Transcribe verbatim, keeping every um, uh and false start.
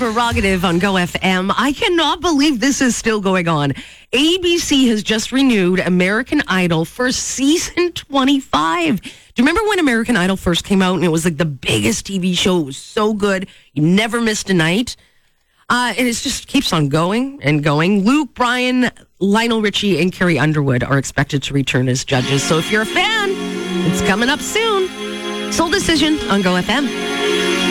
Prerogative on Go F M. I cannot believe this is still going on. A B C has just renewed American Idol for season twenty-five. Do you remember when American Idol first came out and it was like the biggest T V show? It was so good. You never missed a night. Uh, and it just keeps on going and going. Luke, Bryan, Lionel Richie, and Carrie Underwood are expected to return as judges. So if you're a fan, it's coming up soon. Soul Decision on Go F M.